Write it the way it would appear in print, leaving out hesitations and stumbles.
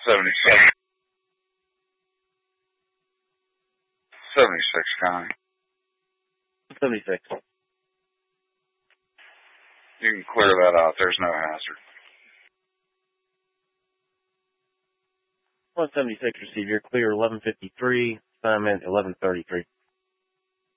76. 76, Connie. 76. You can clear that out. There's no hazard. 176 received. You're clear 1153. Assignment 1133.